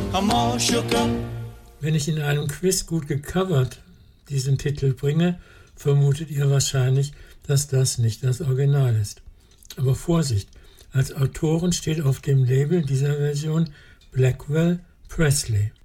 I'm all shook up. Wenn ich in einem Quiz gut gecovert diesen Titel bringe, vermutet ihr wahrscheinlich, dass das nicht das Original ist. Aber Vorsicht, als Autorin steht auf dem Label dieser Version Blackwell Presley.